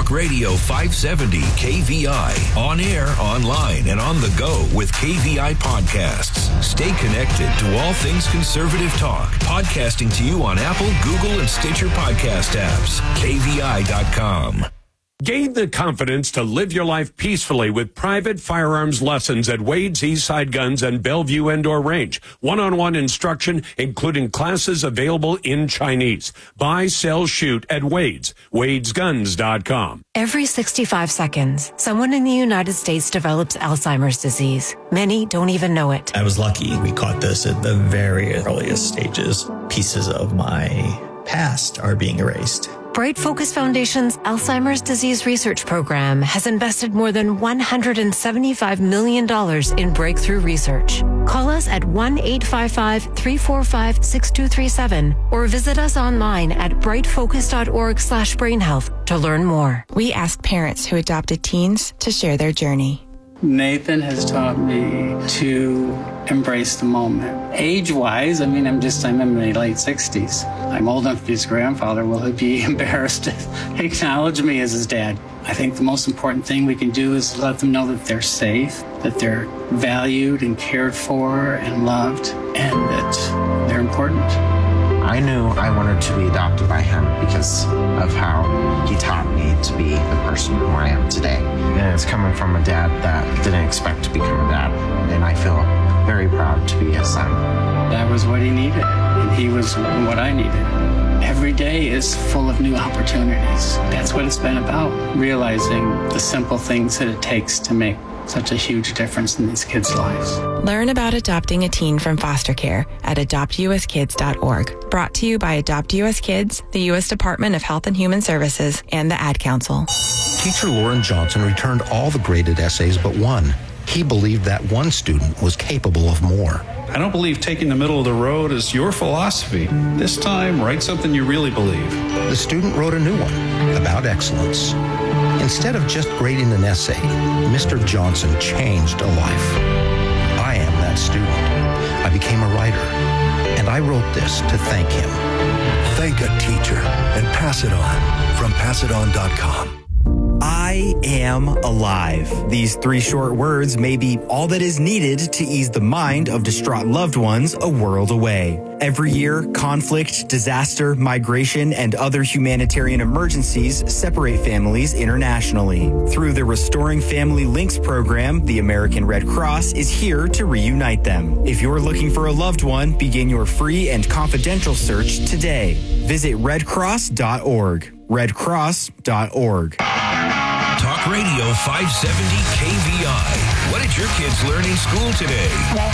Talk Radio 570 KVI. On air, online, and on the go with KVI Podcasts. Stay connected to all things conservative talk. Podcasting to you on Apple, Google, and Stitcher podcast apps. KVI.com. Gain the confidence to live your life peacefully with private firearms lessons at Wade's Eastside Guns and Bellevue Indoor Range. One-on-one instruction, including classes available in Chinese. Buy, sell, shoot at Wade's. Wade'sGuns.com. Every 65 seconds, someone in the United States develops Alzheimer's disease. Many don't even know it. I was lucky. We caught this at the very earliest stages. Pieces of my past are being erased. Bright Focus Foundation's Alzheimer's Disease Research Program has invested more than $175 million in breakthrough research. Call us at 1-855-345-6237 or visit us online at brightfocus.org/brainhealth to learn more. We ask parents who adopted teens to share their journey. Nathan has taught me to embrace the moment. Age-wise, I'm in my late 60s. I'm old enough to be his grandfather. Will he be embarrassed to acknowledge me as his dad? I think the most important thing we can do is let them know that they're safe, that they're valued and cared for and loved, and that they're important. I knew I wanted to be adopted by him because of how he taught me to be the person who I am today. And it's coming from a dad that didn't expect to become a dad. And I feel very proud to be his son. That was what he needed, and he was what I needed. Every day is full of new opportunities. That's what it's been about, realizing the simple things that it takes to make such a huge difference in these kids' lives. Learn about adopting a teen from foster care at adoptuskids.org. Brought to you by Adopt US Kids, the U.S. Department of Health and Human Services, and the Ad Council. Teacher Lauren Johnson returned all the graded essays but one. He believed that one student was capable of more. I don't believe taking the middle of the road is your philosophy. This time, write something you really believe. The student wrote a new one about excellence. Instead of just grading an essay, Mr. Johnson changed a life. I am that student. I became a writer, and I wrote this to thank him. Thank a teacher and pass it on from passiton.com. I am alive. These 3 short words may be all that is needed to ease the mind of distraught loved ones a world away. Every year, conflict, disaster, migration, and other humanitarian emergencies separate families internationally. Through the Restoring Family Links program, the American Red Cross is here to reunite them. If you're looking for a loved one, begin your free and confidential search today. Visit redcross.org. redcross.org. Talk Radio 570 KVI. What did your kids learn in school today?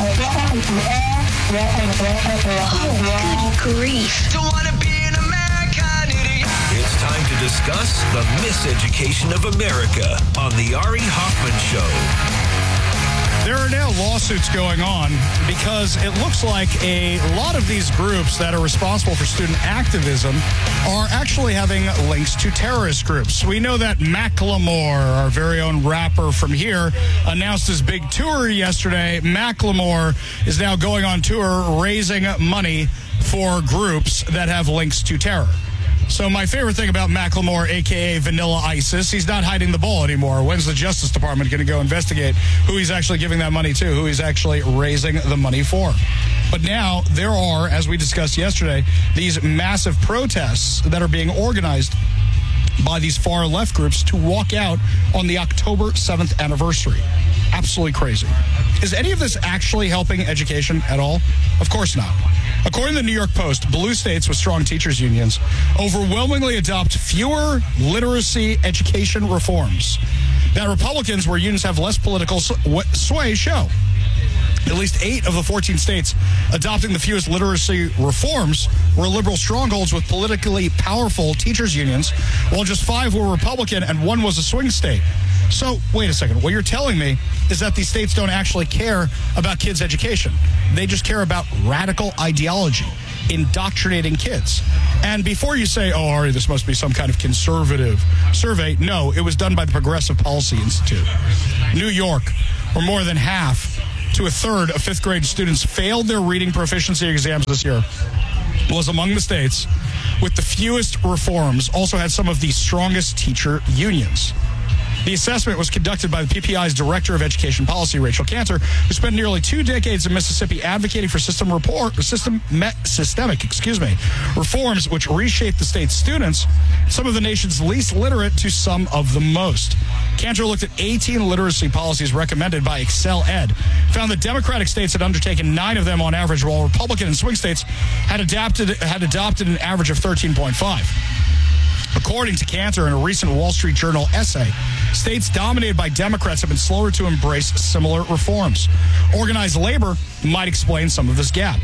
Oh, good grief. Don't want to be an American idiot. It's time to discuss the miseducation of America on the Ari Hoffman Show. There are now lawsuits going on because it looks like a lot of these groups that are responsible for student activism are actually having links to terrorist groups. We know that Macklemore, our very own rapper from here, announced his big tour yesterday. Macklemore is now going on tour raising money for groups that have links to terror. So my favorite thing about Macklemore, a.k.a. Vanilla ISIS, he's not hiding the ball anymore. When's the Justice Department going to go investigate who he's actually giving that money to, who he's actually raising the money for? But now there are, as we discussed yesterday, these massive protests that are being organized by these far left groups to walk out on the October 7th anniversary. Absolutely crazy. Is any of this actually helping education at all? Of course not. According to the New York Post, blue states with strong teachers unions overwhelmingly adopt fewer literacy education reforms that Republicans, where unions have less political sway, show. At least 8 of the 14 states adopting the fewest literacy reforms were liberal strongholds with politically powerful teachers unions, while just 5 were Republican and 1 was a swing state. So, wait a second. What you're telling me is that these states don't actually care about kids' education. They just care about radical ideology, indoctrinating kids. And before you say, oh, Ari, this must be some kind of conservative survey, no, it was done by the Progressive Policy Institute. New York, where more than half to a third of 5th grade students failed their reading proficiency exams this year. was among the states with the fewest reforms, also had some of the strongest teacher unions. The assessment was conducted by the PPI's Director of Education Policy, Rachel Cantor, who spent nearly 2 decades in Mississippi advocating for systemic reforms which reshaped the state's students, some of the nation's least literate to some of the most. Cantor looked at 18 literacy policies recommended by Excel Ed, found that Democratic states had undertaken 9 of them on average, while Republican and swing states had adopted an average of 13.5. According to Cantor, in a recent Wall Street Journal essay, states dominated by Democrats have been slower to embrace similar reforms. Organized labor might explain some of this gap.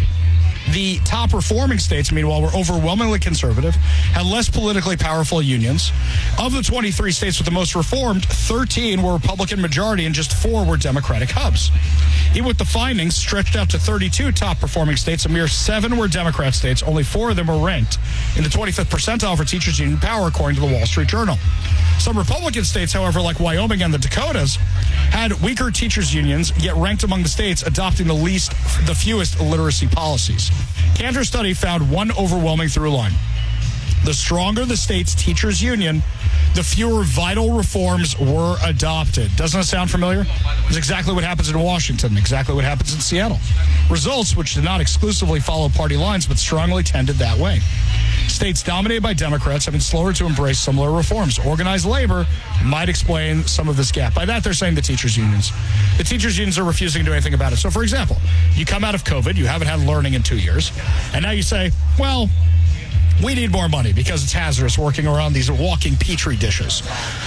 The top reforming states, meanwhile, were overwhelmingly conservative, had less politically powerful unions. Of the 23 states with the most reformed, 13 were Republican majority and just 4 were Democratic hubs. Even with the findings stretched out to 32 top performing states, a mere 7 were Democrat states. Only 4 of them were ranked in the 25th percentile for teachers' union power, according to the Wall Street Journal. Some Republican states, however, like Wyoming and the Dakotas, had weaker teachers' unions, yet ranked among the states adopting the fewest literacy policies. Cantor's study found one overwhelming through line. The stronger the state's teachers' union, the fewer vital reforms were adopted. Doesn't it sound familiar? It's exactly what happens in Washington, exactly what happens in Seattle. Results which did not exclusively follow party lines, but strongly tended that way. States dominated by Democrats have been slower to embrace similar reforms. Organized labor might explain some of this gap. By that, they're saying the teachers' unions. The teachers' unions are refusing to do anything about it. So, for example, you come out of COVID, you haven't had learning in 2 years, and now you say, well, we need more money because it's hazardous working around these walking petri dishes.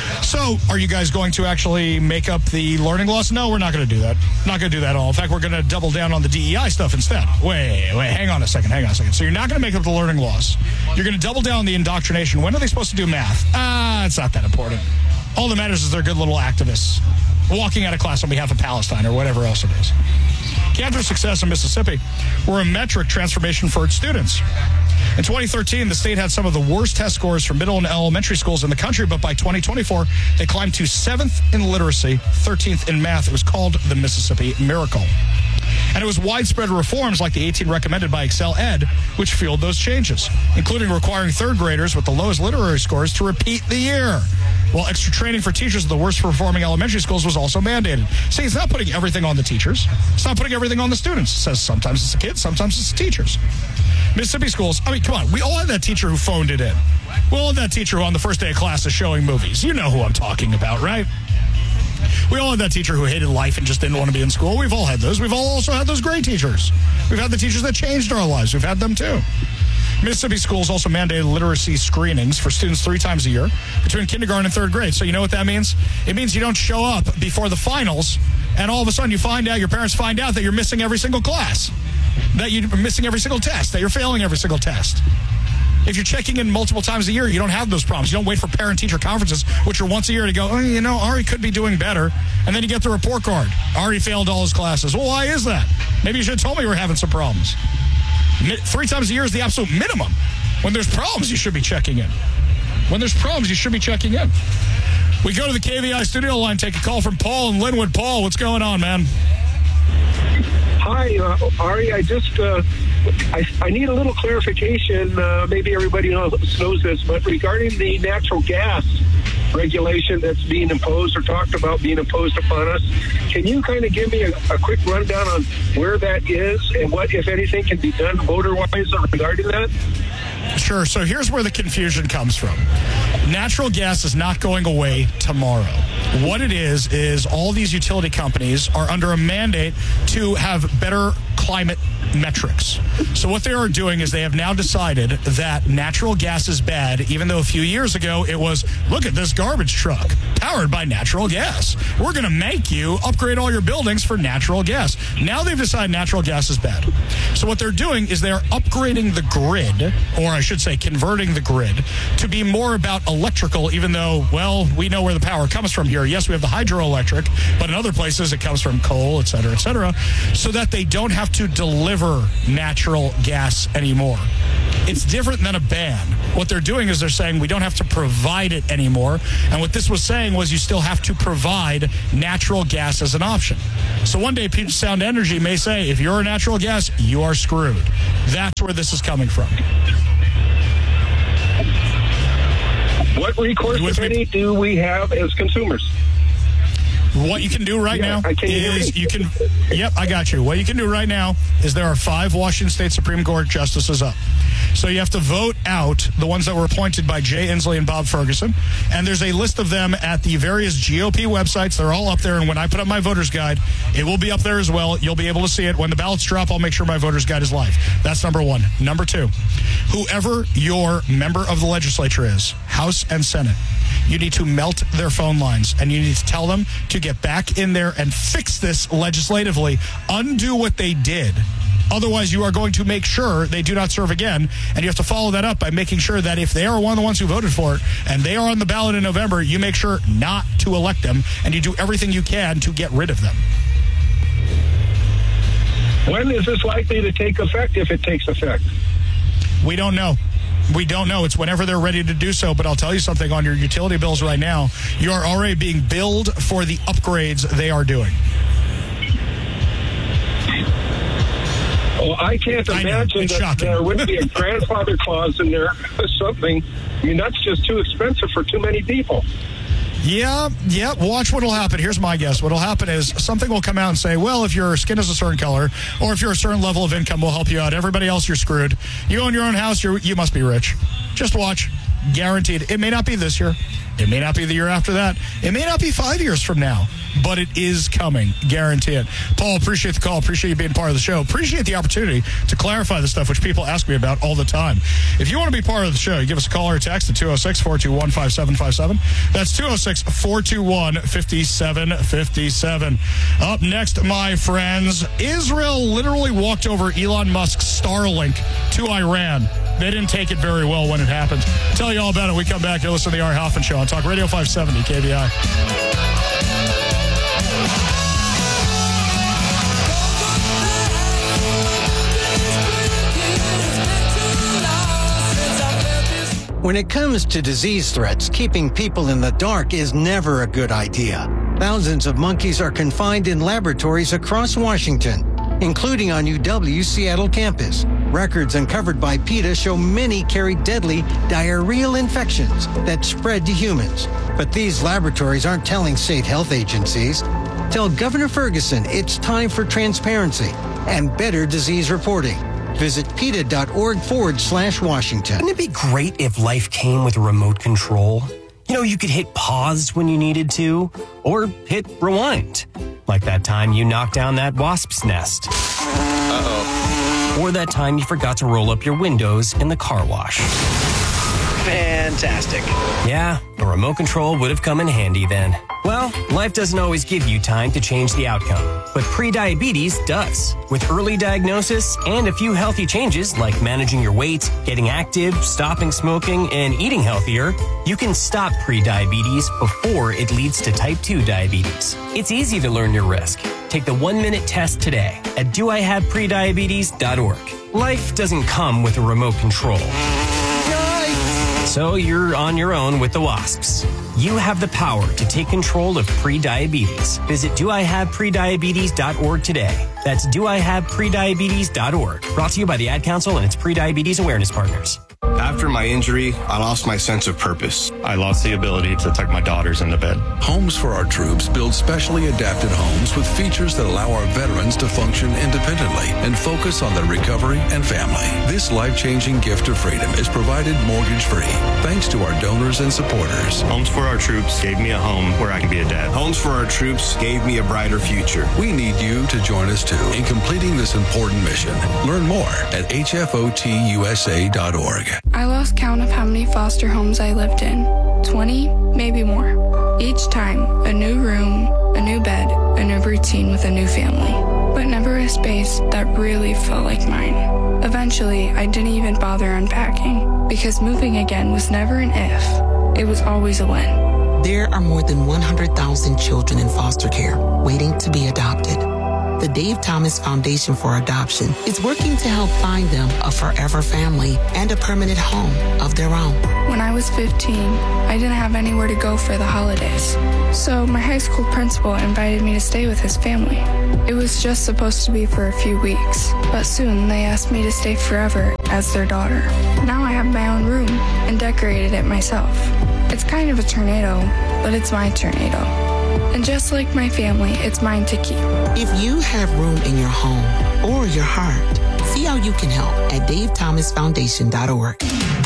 So are you guys going to actually make up the learning loss? No, we're not going to do that. Not going to do that at all. In fact, we're going to double down on the DEI stuff instead. Wait, hang on a second. So you're not going to make up the learning loss. You're going to double down on the indoctrination. When are they supposed to do math? It's not that important. All that matters is they're good little activists walking out of class on behalf of Palestine or whatever else it is. Cantor's success in Mississippi were a metric transformation for its students. In 2013, the state had some of the worst test scores for middle and elementary schools in the country, but by 2024, they climbed to 7th in literacy, 13th in math. It was called the Mississippi Miracle. And it was widespread reforms like the 18 recommended by Excel Ed, which fueled those changes, including requiring 3rd graders with the lowest literary scores to repeat the year. While extra training for teachers of the worst performing elementary schools was also mandated. See, it's not putting everything on the teachers. It's not putting everything on the students. It says sometimes it's the kids, sometimes it's the teachers. Mississippi schools, I mean, come on. We all had that teacher who phoned it in. We all had that teacher who on the first day of class is showing movies. You know who I'm talking about, right? We all had that teacher who hated life and just didn't want to be in school. We've all had those. We've all also had those great teachers. We've had the teachers that changed our lives. We've had them too. Mississippi schools also mandated literacy screenings for students 3 times a year between kindergarten and 3rd grade. So you know what that means? It means you don't show up before the finals and all of a sudden your parents find out that you're missing every single class, that you're missing every single test, that you're failing every single test. If you're checking in multiple times a year, you don't have those problems. You don't wait for parent-teacher conferences, which are once a year to go, Ari could be doing better. And then you get the report card. Ari failed all his classes. Well, why is that? Maybe you should have told me we were having some problems. 3 times a year is the absolute minimum. When there's problems, you should be checking in. We go to the KVI studio line, take a call from Paul in Linwood. Paul, what's going on, man? Hi, Ari. I just I need a little clarification. Maybe everybody knows this, but regarding the natural gas regulation that's being imposed or talked about being imposed upon us, can you kind of give me a quick rundown on where that is and what, if anything, can be done voter-wise regarding that? Sure. So here's where the confusion comes from. Natural gas is not going away tomorrow. What it is all these utility companies are under a mandate to have better climate metrics. So what they are doing is they have now decided that natural gas is bad, even though a few years ago it was, look at this garbage truck powered by natural gas. We're going to make you upgrade all your buildings for natural gas. Now they've decided natural gas is bad. So what they're doing is they're upgrading the grid, or I should say converting the grid, to be more about electrical, even though, well, we know where the power comes from here. Yes, we have the hydroelectric, but in other places it comes from coal, et cetera, so that they don't have to deliver natural gas anymore. It's different than a ban. What they're doing is they're saying we don't have to provide it anymore. And what this was saying was you still have to provide natural gas as an option. So one day Puget Sound Energy may say, if you're a natural gas, you are screwed. That's where this is coming from. What recourse, if any, do we have as consumers? What you can do right now is you can... Yep, I got you. What you can do right now is there are 5 Washington State Supreme Court justices up. So you have to vote out the ones that were appointed by Jay Inslee and Bob Ferguson. And there's a list of them at the various GOP websites. They're all up there. And when I put up my voter's guide, it will be up there as well. You'll be able to see it. When the ballots drop, I'll make sure my voter's guide is live. That's number 1. Number 2, whoever your member of the legislature is, House and Senate, you need to melt their phone lines, and you need to tell them to get back in there and fix this legislatively, undo what they did. Otherwise, you are going to make sure they do not serve again, and you have to follow that up by making sure that if they are one of the ones who voted for it and they are on the ballot in November, you make sure not to elect them, and you do everything you can to get rid of them. When is this likely to take effect, if it takes effect? We don't know. We don't know. It's whenever they're ready to do so. But I'll tell you something, on your utility bills right now, you are already being billed for the upgrades they are doing. Well, I can't imagine that there wouldn't be a grandfather clause in there or something. I mean, that's just too expensive for too many people. Yeah. Watch what'll happen. Here's my guess. What'll happen is something will come out and say, well, if your skin is a certain color or if you're a certain level of income, we'll help you out. Everybody else, you're screwed. You own your own house, you must be rich. Just watch. Guaranteed. It may not be this year. It may not be the year after that. It may not be 5 years from now, but it is coming. Guarantee it. Paul, appreciate the call. Appreciate you being part of the show. Appreciate the opportunity to clarify the stuff which people ask me about all the time. If you want to be part of the show, you give us a call or a text at 206-421-5757. That's 206-421-5757. Up next, my friends, Israel literally walked over Elon Musk's Starlink to Iran. They didn't take it very well when it happened. Tell you all about it. We come back. You'll listen to the Ari Hoffman Show on Talk Radio 570 KVI. When it comes to disease threats, keeping people in the dark is never a good idea. Thousands of monkeys are confined in laboratories across Washington, including on UW's Seattle campus. Records uncovered by PETA show many carry deadly diarrheal infections that spread to humans. But these laboratories aren't telling state health agencies. Tell Governor Ferguson it's time for transparency and better disease reporting. Visit PETA.org/Washington. Wouldn't it be great if life came with a remote control? You know, you could hit pause when you needed to, or hit rewind. Like that time you knocked down that wasp's nest. Uh-oh. Or that time you forgot to roll up your windows in the car wash. Fantastic. Yeah, a remote control would have come in handy then. Well, life doesn't always give you time to change the outcome, but prediabetes does. With early diagnosis and a few healthy changes like managing your weight, getting active, stopping smoking, and eating healthier, you can stop prediabetes before it leads to type 2 diabetes. It's easy to learn your risk. Take the 1-minute test today at doihaveprediabetes.org. Life doesn't come with a remote control. So you're on your own with the wasps. You have the power to take control of prediabetes. Visit doihaveprediabetes.org today. That's doihaveprediabetes.org. Brought to you by the Ad Council and its prediabetes awareness partners. After my injury, I lost my sense of purpose. I lost the ability to tuck my daughters into bed. Homes for Our Troops build specially adapted homes with features that allow our veterans to function independently and focus on their recovery and family. This life-changing gift of freedom is provided mortgage-free thanks to our donors and supporters. Homes for Our Troops gave me a home where I can be a dad. Homes for Our Troops gave me a brighter future. We need you to join us too in completing this important mission. Learn more at hfotusa.org. I lost count of how many foster homes I lived in. 20, maybe more. Each time, a new room, a new bed, a new routine with a new family. But never a space that really felt like mine. Eventually, I didn't even bother unpacking, because moving again was never an if. It was always a when. There are more than 100,000 children in foster care waiting to be adopted. The Dave Thomas Foundation for Adoption is working to help find them a forever family and a permanent home of their own. When I was 15, I didn't have anywhere to go for the holidays. So my high school principal invited me to stay with his family. It was just supposed to be for a few weeks, but soon they asked me to stay forever as their daughter. Now I have my own room and decorated it myself. It's kind of a tornado, but it's my tornado. And just like my family, it's mine to keep. If you have room in your home or your heart, see how you can help at davethomasfoundation.org.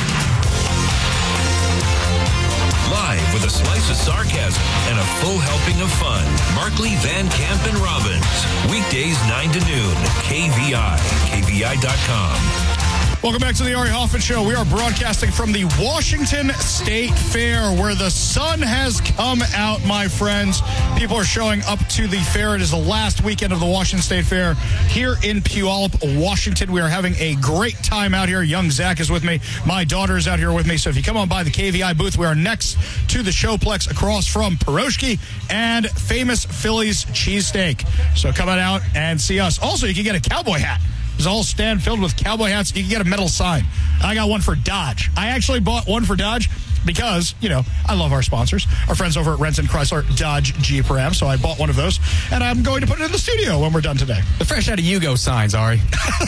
Live with a slice of sarcasm and a full helping of fun. Markley, Van Camp, and Robbins. Weekdays 9 to noon. KVI. KVI.com. Welcome back to the Ari Hoffman Show. We are broadcasting from the Washington State Fair, where the sun has come out, my friends. People are showing up to the fair. It is the last weekend of the Washington State Fair here in Puyallup, Washington. We are having a great time out here. Young Zach is with me. My daughter is out here with me. So if you come on by the KVI booth, we are next to the Showplex across from Piroshki and Famous Philly's Cheesesteak. So come on out and see us. Also, you can get a cowboy hat. There's a whole stand filled with cowboy hats. You can get a metal sign. I got one for Dodge. I actually bought one for Dodge because, you know, I love our sponsors, our friends over at Renton Chrysler Dodge Jeep Ram. So I bought one of those, and I'm going to put it in the studio when we're done today. The fresh out of Yugo signs, Ari.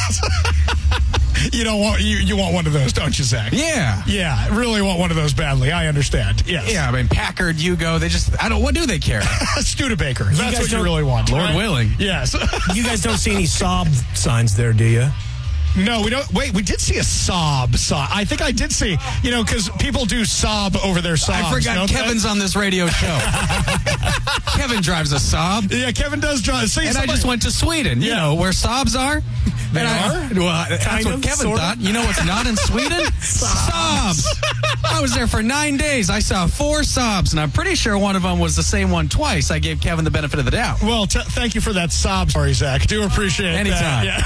You don't want you want one of those, don't you, Zach? Yeah. Yeah, I really want one of those badly. I understand. Yes. Yeah, I mean, Packard, Yugo, what do they care? Studebaker. That's what you really want. Lord willing. Yes. You guys don't see any Saab signs there, do you? No, we don't. Wait, we did see a Saab sign. I think I did see, you know, because people do Saab over their Saabs. I forgot Kevin's on this radio show. Kevin drives a Saab. Yeah, Kevin does drive. And I just went to Sweden, you know, where Saabs are. They are? Well, that's what Kevin thought. You know what's not in Sweden? Saabs. I was there for 9 days. I saw 4 Saabs, and I'm pretty sure one of them was the same one twice. I gave Kevin the benefit of the doubt. Well, thank you for that Saab story, Zach. Do appreciate it. Anytime. Yeah.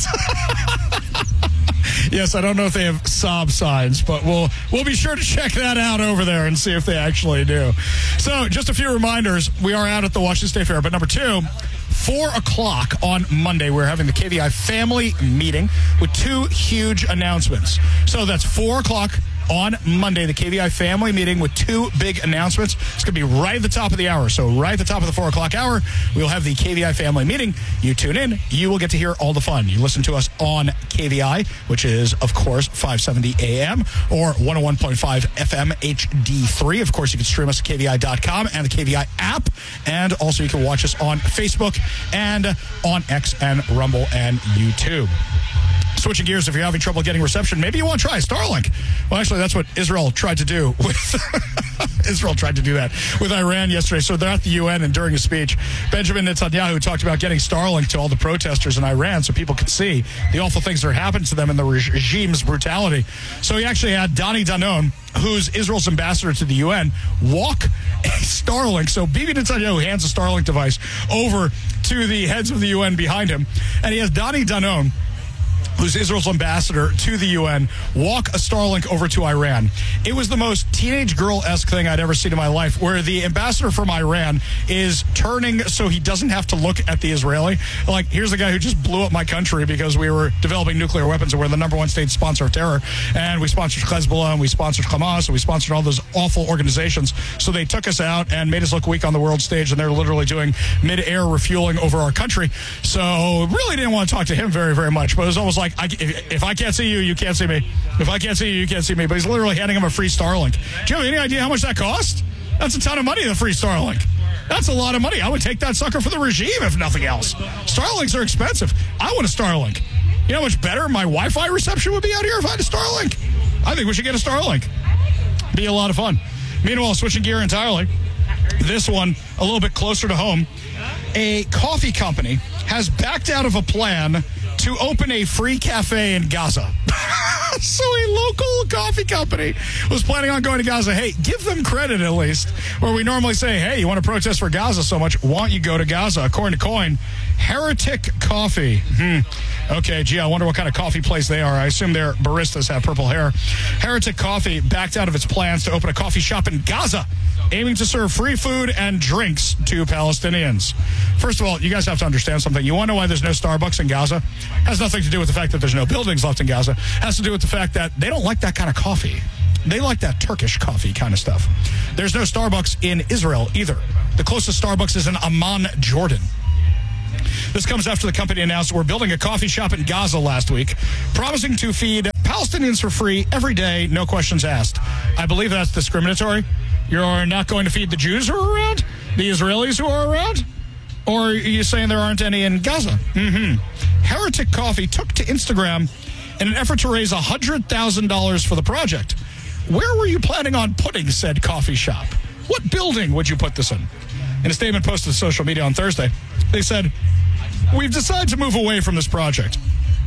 Yes, I don't know if they have Saab signs, but we'll be sure to check that out over there and see if they actually do. So, just a few reminders. We are out at the Washington State Fair. But number 2, 4 o'clock on Monday, we're having the KVI family meeting with 2 huge announcements. So that's 4 o'clock on Monday, the KVI family meeting with 2 big announcements. It's going to be right at the top of the hour. So right at the top of the 4 o'clock hour, we'll have the KVI family meeting. You tune in. You will get to hear all the fun. You listen to us on KVI, which is, of course, 570 AM or 101.5 FM HD3. Of course, you can stream us at KVI.com and the KVI app. And also you can watch us on Facebook and on X and Rumble and YouTube. Switching gears, if you're having trouble getting reception, maybe you want to try Starlink. Well, actually, that's what Israel tried to do with Israel tried to do that with Iran yesterday. So they're at the UN, and during a speech, Benjamin Netanyahu talked about getting Starlink to all the protesters in Iran so people could see the awful things that are happening to them and the regime's brutality. So he actually had Dani Danon, who's Israel's ambassador to the UN, walk a Starlink. So Bibi Netanyahu hands a Starlink device over to the heads of the UN behind him, and he has Dani Danon, who's Israel's ambassador to the UN, walk a Starlink over to Iran. It was the most teenage girl-esque thing I'd ever seen in my life, where the ambassador from Iran is turning so he doesn't have to look at the Israeli. Like, here's the guy who just blew up my country because we were developing nuclear weapons and we're the number 1 state sponsor of terror. And we sponsored Hezbollah and we sponsored Hamas and we sponsored all those awful organizations. So they took us out and made us look weak on the world stage, and they're literally doing mid-air refueling over our country. So really didn't want to talk to him very, very much, but it was almost like, if I can't see you, you can't see me. If I can't see you, you can't see me. But he's literally handing him a free Starlink. Do you have any idea how much that cost? That's a ton of money, the free Starlink. That's a lot of money. I would take that sucker for the regime, if nothing else. Starlinks are expensive. I want a Starlink. You know how much better my Wi-Fi reception would be out here if I had a Starlink? I think we should get a Starlink. Be a lot of fun. Meanwhile, switching gear entirely, this one a little bit closer to home. A coffee company has backed out of a plan to open a free cafe in Gaza. So a local coffee company was planning on going to Gaza. Hey, give them credit at least. Where we normally say, hey, you want to protest for Gaza so much, why don't you go to Gaza? According to Coin, Heretic Coffee. Okay, gee, I wonder what kind of coffee place they are. I assume their baristas have purple hair. Heretic Coffee backed out of its plans to open a coffee shop in Gaza aiming to serve free food and drinks to Palestinians. First of all, you guys have to understand something. You want to know why there's no Starbucks in Gaza? Has nothing to do with the fact that there's no buildings left in Gaza. Has to do with the fact that they don't like that kind of coffee. They like that Turkish coffee kind of stuff. There's no Starbucks in Israel either. The closest Starbucks is in Amman, Jordan. This comes after the company announced we're building a coffee shop in Gaza last week, promising to feed Palestinians for free every day, no questions asked. I believe that's discriminatory. You're not going to feed the Jews who are around? The Israelis who are around? Or are you saying there aren't any in Gaza? Heretic Coffee took to Instagram in an effort to raise $100,000 for the project. Where were you planning on putting said coffee shop? What building would you put this in? In a statement posted to social media on Thursday, they said, we've decided to move away from this project.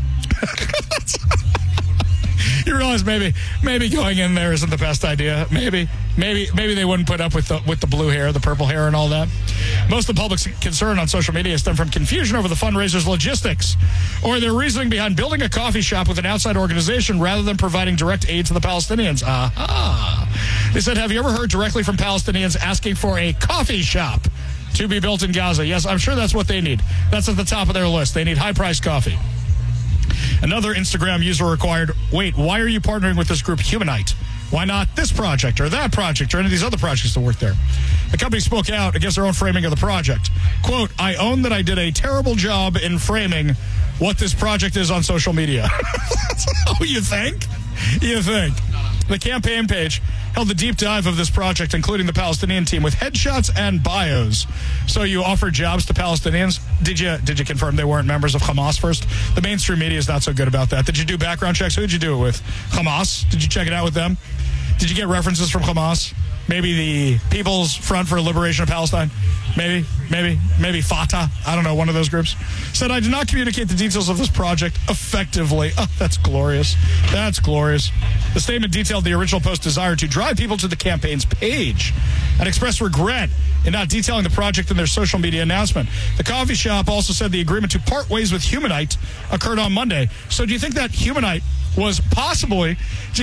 You realize maybe going in there isn't the best idea. Maybe they wouldn't put up with the blue hair, the purple hair, and all that. Most of the public's concern on social media stem from confusion over the fundraiser's logistics or their reasoning behind building a coffee shop with an outside organization rather than providing direct aid to the Palestinians. They said, have you ever heard directly from Palestinians asking for a coffee shop to be built in Gaza? Yes, I'm sure that's what they need. That's at the top of their list. They need high-priced coffee. Another Instagram user required, wait, why are you partnering with this group Humanite? Why not this project or that project or any of these other projects that work there? The company spoke out against their own framing of the project. Quote, I own that I did a terrible job in framing what this project is on social media. Oh, you think? You think? The campaign page held the deep dive of this project, including the Palestinian team, with headshots and bios. So you offered jobs to Palestinians. Did you confirm they weren't members of Hamas first? The mainstream media is not so good about that. Did you do background checks? Who did you do it with? Hamas? Did you check it out with them? Did you get references from Hamas? Maybe the People's Front for Liberation of Palestine? Maybe Fatah. I don't know, one of those groups. Said, I did not communicate the details of this project effectively. Oh, that's glorious. That's glorious. The statement detailed the original post's desire to drive people to the campaign's page and expressed regret in not detailing the project in their social media announcement. The coffee shop also said the agreement to part ways with Humanite occurred on Monday. So do you think that Humanite was possibly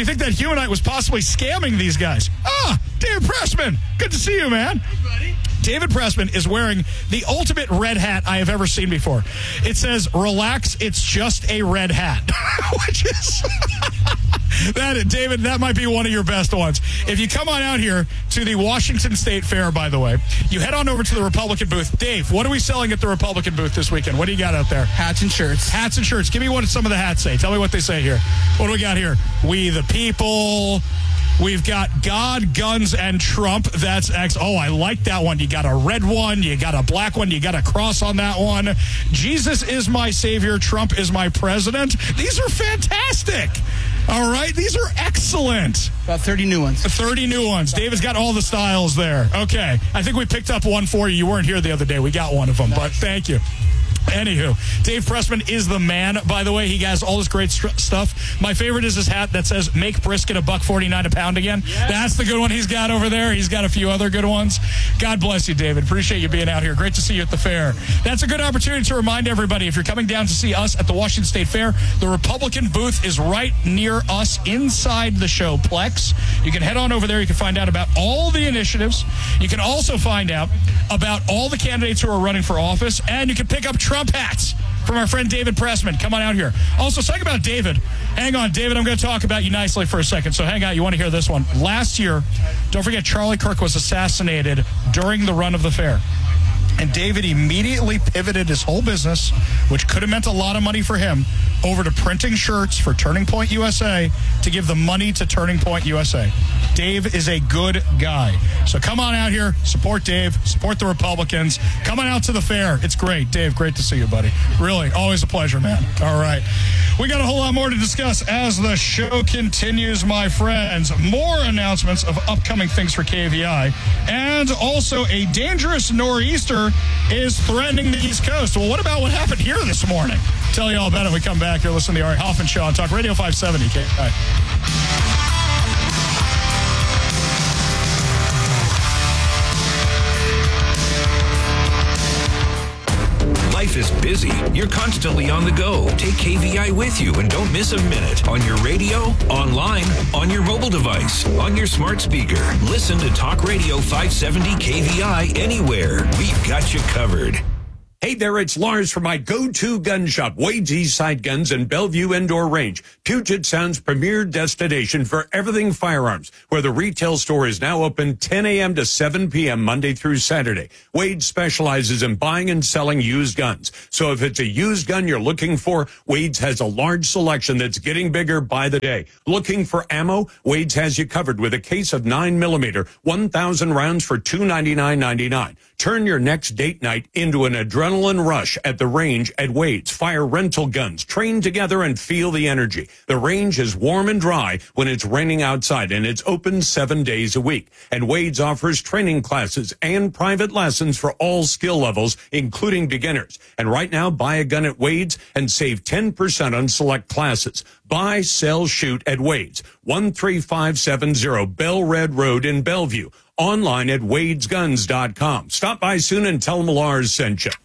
scamming these guys? David Pressman, good to see you, man. David Pressman is wearing the ultimate red hat I have ever seen before. It says, relax, it's just a red hat. Which is... David, that might be one of your best ones. If you come on out here to the Washington State Fair, by the way, you head on over to the Republican booth. Dave, what are we selling at the Republican booth this weekend? What do you got out there? Hats and shirts. Hats and shirts. Give me what some of the hats say. Tell me what they say here. What do we got here? We the people. We've got God, guns, and Trump. That's X. Oh, I like that one. You got a red one. You got a black one. You got a cross on that one. Jesus is my savior. Trump is my president. These are fantastic. All right. These are excellent. About 30 new ones. 30 new ones. David's got all the styles there. Okay. I think we picked up one for you. You weren't here the other day. We got one of them, but thank you. Anywho, Dave Pressman is the man, by the way. He has all this great stuff. My favorite is his hat that says, make brisket $1.49 a pound again. Yes. That's the good one he's got over there. He's got a few other good ones. God bless you, David. Appreciate you being out here. Great to see you at the fair. That's a good opportunity to remind everybody, if you're coming down to see us at the Washington State Fair, the Republican booth is right near us inside the showplex. You can head on over there. You can find out about all the initiatives. You can also find out about all the candidates who are running for office, and you can pick up Trump hats from our friend David Pressman. Come on out here. Also, talking about David. Hang on, David, I'm going to talk about you nicely for a second, so hang out. You want to hear this one. Last year, don't forget, Charlie Kirk was assassinated during the run of the fair. And David immediately pivoted his whole business, which could have meant a lot of money for him, over to printing shirts for Turning Point USA to give the money to Turning Point USA. Dave is a good guy. So come on out here, support Dave, support the Republicans. Come on out to the fair. It's great. Dave, great to see you, buddy. Really, always a pleasure, man. All right. We got a whole lot more to discuss as the show continues, my friends. More announcements of upcoming things for KVI. And also a dangerous nor'easter is threatening the East Coast. Well, what about what happened here this morning? Tell you all about it when we come back. You're listening to the Ari Hoffman Show on Talk Radio 570. KVI. Life is always busy. You're constantly on the go. Take KVI with you and don't miss a minute. On your radio, online, on your mobile device, on your smart speaker. Listen to Talk Radio 570 KVI anywhere. We've got you covered. Hey there, it's Lars from my go-to gun shop, Wade's Eastside Guns and Bellevue Indoor Range, Puget Sound's premier destination for everything firearms, where the retail store is now open 10 a.m. to 7 p.m. Monday through Saturday. Wade specializes in buying and selling used guns. So if it's a used gun you're looking for, Wade's has a large selection that's getting bigger by the day. Looking for ammo? Wade's has you covered with a case of 9mm, 1,000 rounds for $299.99. Turn your next date night into an adrenaline rush at the range at Wade's. Fire rental guns, train together and feel the energy. The range is warm and dry when it's raining outside, and it's open 7 days a week. And Wade's offers training classes and private lessons for all skill levels, including beginners. And right now, buy a gun at Wade's and save 10% on select classes. Buy, sell, shoot at Wade's, 13570 Bell Red Road in Bellevue. Online at wadesguns.com. Stop by soon and tell them Lars sent you.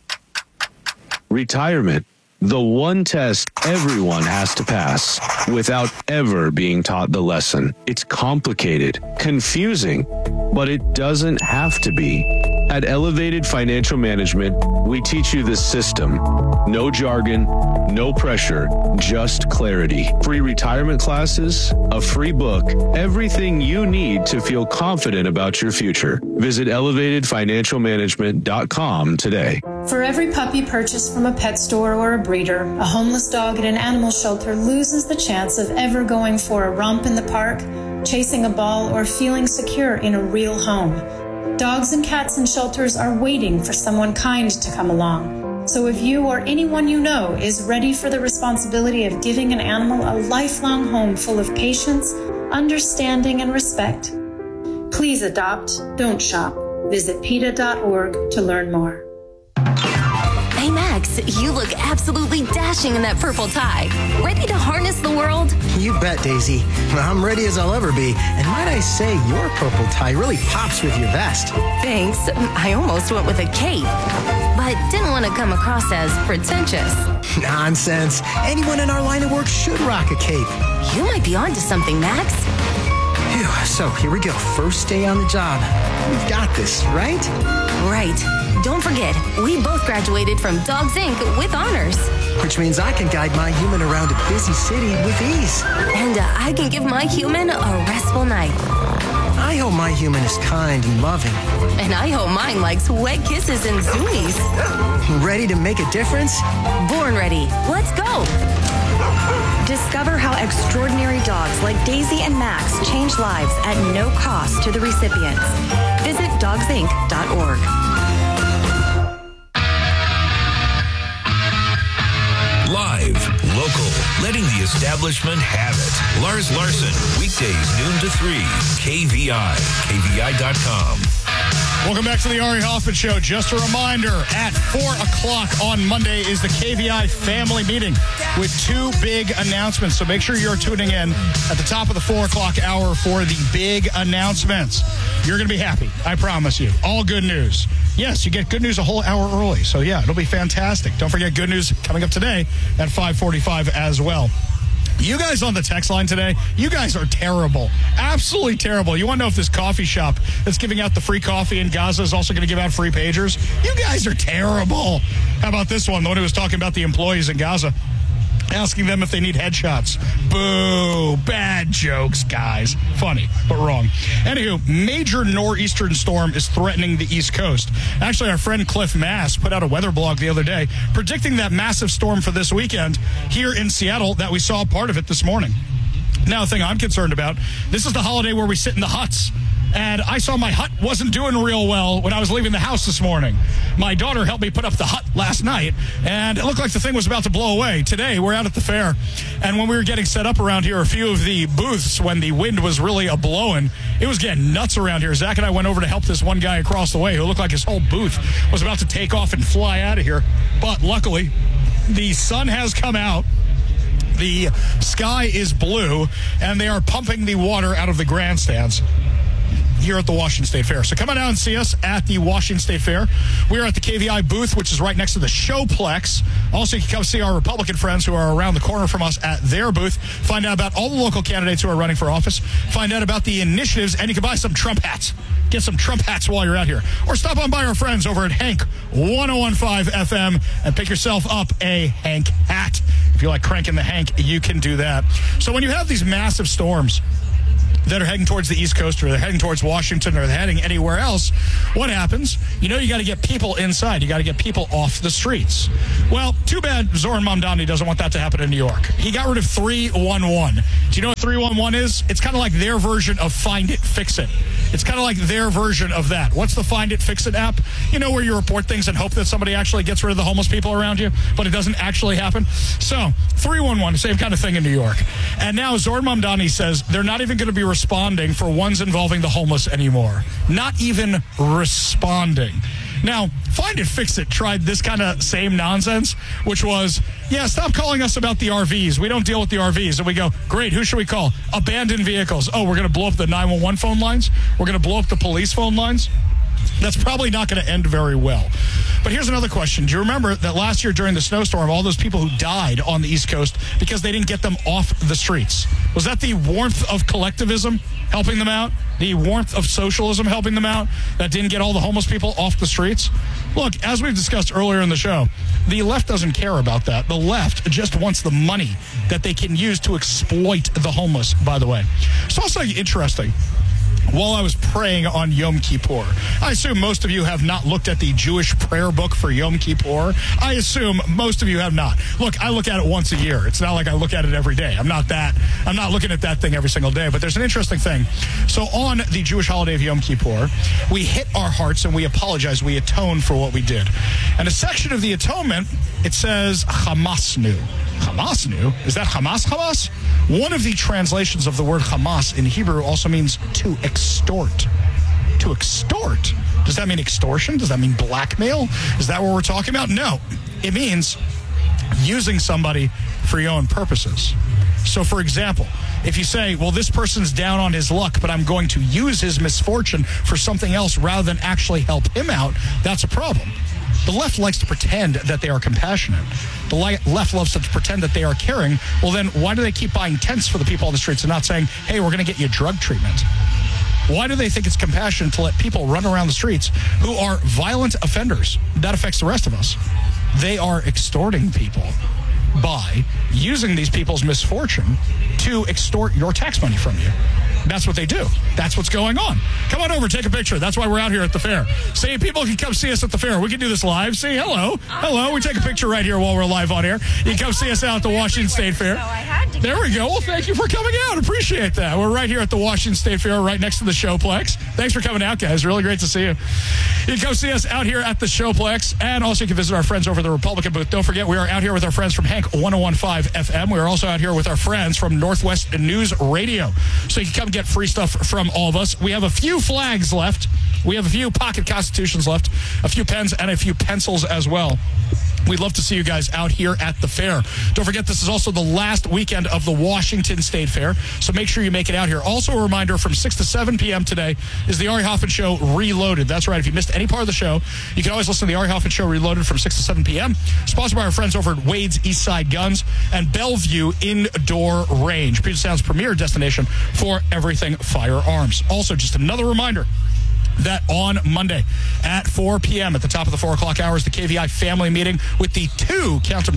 Retirement. The one test everyone has to pass without ever being taught the lesson. It's complicated, confusing, but it doesn't have to be. At Elevated Financial Management, we teach you the system. No jargon, no pressure, just clarity. Free retirement classes, a free book, everything you need to feel confident about your future. Visit elevatedfinancialmanagement.com today. For every puppy purchased from a pet store or a breeder, a homeless dog at an animal shelter loses the chance of ever going for a romp in the park, chasing a ball, or feeling secure in a real home. Dogs and cats in shelters are waiting for someone kind to come along. So if you or anyone you know is ready for the responsibility of giving an animal a lifelong home full of patience, understanding, and respect, please adopt, don't shop. Visit PETA.org to learn more. Hey, Max, you look absolutely dashing in that purple tie. Ready to harness the world? You bet, Daisy. I'm ready as I'll ever be. And might I say, your purple tie really pops with your vest. Thanks. I almost went with a cape, but didn't want to come across as pretentious. Nonsense. Anyone in our line of work should rock a cape. You might be onto something, Max. Phew. So, here we go. First day on the job. We've got this, right? Right. Don't forget, we both graduated from Dogs Inc. with honors. Which means I can guide my human around a busy city with ease. And I can give my human a restful night. I hope my human is kind and loving. And I hope mine likes wet kisses and zoomies. Ready to make a difference? Born ready. Let's go. Discover how extraordinary dogs like Daisy and Max change lives at no cost to the recipients. Visit dogsinc.org. Live, local, letting the establishment have it. Lars Larson, weekdays noon to 3. KVI, KVI.com. Welcome back to the Ari Hoffman Show. Just a reminder, at 4 o'clock on Monday is the KVI family meeting with two big announcements. So make sure you're tuning in at the top of the 4 o'clock hour for the big announcements. You're going to be happy, I promise you. All good news. Yes, you get good news a whole hour early. So, yeah, it'll be fantastic. Don't forget good news coming up today at 5:45 as well. You guys on the text line today, you guys are terrible. Absolutely terrible. You want to know if this coffee shop that's giving out the free coffee in Gaza is also going to give out free pagers? You guys are terrible. How about this one? The one who was talking about the employees in Gaza, asking them if they need headshots. Boo. Bad jokes, guys. Funny, but wrong. Anywho, major nor'eastern storm is threatening the East Coast. Actually, our friend Cliff Mass put out a weather blog the other day predicting that massive storm for this weekend here in Seattle that we saw part of it this morning. Now, the thing I'm concerned about, this is the holiday where we sit in the huts. And I saw my hut wasn't doing real well when I was leaving the house this morning. My daughter helped me put up the hut last night, and it looked like the thing was about to blow away. Today, we're out at the fair, and when we were getting set up around here, a few of the booths, when the wind was really a-blowing, it was getting nuts around here. Zach and I went over to help this one guy across the way who looked like his whole booth was about to take off and fly out of here. But luckily, the sun has come out. The sky is blue, and they are pumping the water out of the grandstands. here at the Washington State Fair. So come on out and see us at the Washington State Fair. We are at the KVI booth, which is right next to the Showplex. Also, you can come see our Republican friends who are around the corner from us at their booth. Find out about all the local candidates who are running for office. Find out about the initiatives, and you can buy some Trump hats. Get some Trump hats while you're out here. Or stop on by our friends over at Hank 1015 FM and pick yourself up a Hank hat. If you like cranking the Hank, you can do that. So when you have these massive storms that are heading towards the East Coast, or they're heading towards Washington, or they're heading anywhere else, what happens? You got to get people inside. You got to get people off the streets. Well, too bad Zoran Mamdani doesn't want that to happen in New York. He got rid of 311. Do you know what 311 is? It's kind of like their version of Find It, Fix It. It's kind of like their version of that. What's the Find It, Fix It app? Where you report things and hope that somebody actually gets rid of the homeless people around you, but it doesn't actually happen. So, 311, same kind of thing in New York. And now Zoran Mamdani says they're not even going to be responding for ones involving the homeless anymore. Not even responding. Now, Find It, Fix It tried this kind of same nonsense, which was, stop calling us about the RVs. We don't deal with the RVs. And we go, great, who should we call? Abandoned vehicles. Oh, we're going to blow up the 911 phone lines? We're going to blow up the police phone lines? That's probably not going to end very well. But here's another question. Do you remember that last year during the snowstorm, all those people who died on the East Coast because they didn't get them off the streets? Was that the warmth of collectivism helping them out? The warmth of socialism helping them out that didn't get all the homeless people off the streets? Look, as we've discussed earlier in the show, the left doesn't care about that. The left just wants the money that they can use to exploit the homeless, by the way. It's also interesting. While I was praying on Yom Kippur, I assume most of you have not looked at the Jewish prayer book for Yom Kippur. I assume most of you have not. Look, I look at it once a year. It's not like I look at it every day. I'm not looking at that thing every single day. But there's an interesting thing. So on the Jewish holiday of Yom Kippur, we hit our hearts and we apologize. We atone for what we did. And a section of the atonement, it says Hamasnu. Hamasnu? Is that Hamas? One of the translations of the word Hamas in Hebrew also means to extort. To extort? Does that mean extortion? Does that mean blackmail? Is that what we're talking about? No. It means using somebody for your own purposes. So, for example, if you say, well, this person's down on his luck, but I'm going to use his misfortune for something else rather than actually help him out, that's a problem. The left likes to pretend that they are compassionate. The left loves to pretend that they are caring. Well, then why do they keep buying tents for the people on the streets and not saying, hey, we're going to get you drug treatment? Why do they think it's compassion to let people run around the streets who are violent offenders? That affects the rest of us. They are extorting people by using these people's misfortune to extort your tax money from you. That's what they do. That's what's going on. Come on over, take a picture. That's why we're out here at the fair. See, people can come see us at the fair. We can do this live. See, hello. Hello. We take a picture right here while we're live on air. You can come see us out at the Washington State Fair. There we go. Well, thank you for coming out. Appreciate that. We're right here at the Washington State Fair, right next to the Showplex. Thanks for coming out, guys. Really great to see you. You can come see us out here at the Showplex, and also you can visit our friends over at the Republican booth. Don't forget, we are out here with our friends from Hank 1015 FM. We are also out here with our friends from Northwest News Radio. So you can come get free stuff from all of us. We have a few flags left. We have a few pocket constitutions left, a few pens, and a few pencils as well. We'd love to see you guys out here at the fair. Don't forget, this is also the last weekend of the Washington State Fair, so make sure you make it out here. Also, a reminder, from 6 to 7 p.m. today is the Ari Hoffman Show Reloaded. That's right. If you missed any part of the show, you can always listen to the Ari Hoffman Show Reloaded from 6 to 7 p.m. Sponsored by our friends over at Wade's Eastside Guns and Bellevue Indoor Range, Puget Sound's premier destination for everything firearms. Also, just another reminder that on Monday at 4 p.m. at the top of the 4 o'clock hour is the KVI family meeting with the two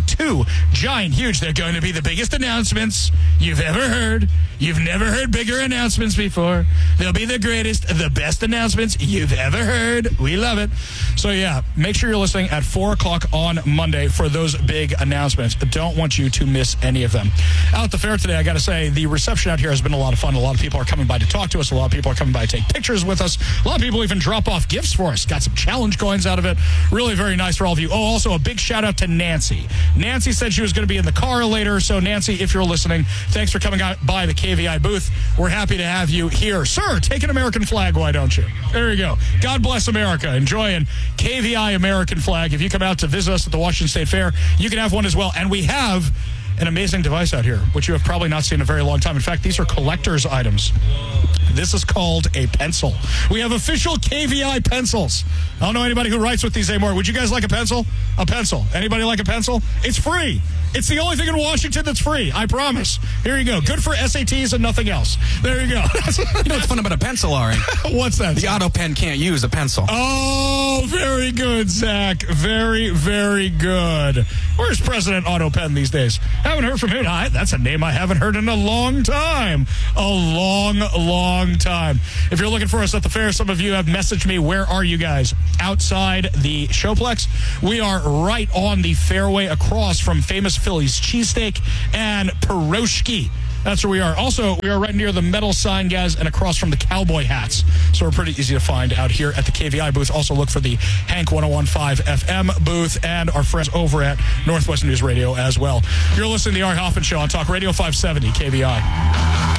giant, huge, they're going to be the biggest announcements you've ever heard. You've never heard bigger announcements before. They'll be the greatest, the best announcements you've ever heard. We love it. So, yeah, make sure you're listening at 4 o'clock on Monday for those big announcements. Don't want you to miss any of them. Out at the fair today, I got to say, the reception out here has been a lot of fun. A lot of people are coming by to talk to us. A lot of people are coming by to take pictures with us. A lot of people even drop off gifts for us. Got some challenge coins out of it. Really very nice for all of you. Oh, also a big shout out to Nancy. Nancy said she was going to be in the car later. So, Nancy, if you're listening, thanks for coming by the KVI booth. We're happy to have you here. Sir, take an American flag, why don't you? There you go. God bless America. Enjoying KVI American flag. If you come out to visit us at the Washington State Fair, you can have one as well. And we have an amazing device out here, which you have probably not seen in a very long time. In fact, these are collector's items. This is called a pencil. We have official KVI pencils. I don't know anybody who writes with these anymore. Would you guys like a pencil? A pencil. Anybody like a pencil? It's free. It's the only thing in Washington that's free. I promise. Here you go. Good for SATs and nothing else. There you go. You know what's fun about a pencil, Ari? What's that? The auto pen can't use a pencil. Oh, very good, Zach. Very, very good. Where's President Auto Pen these days? Haven't heard from him. That's a name I haven't heard in a long time. A long, long time. If you're looking for us at the fair, some of you have messaged me. Where are you guys? Outside the Showplex. We are right on the fairway across from Famous Philly's Cheesesteak and Pierogi. That's where we are. Also, we are right near the metal sign, guys, and across from the cowboy hats. So we're pretty easy to find out here at the KVI booth. Also look for the Hank 101.5 FM booth and our friends over at Northwest News Radio as well. You're listening to the Ari Hoffman Show on Talk Radio 570 KVI.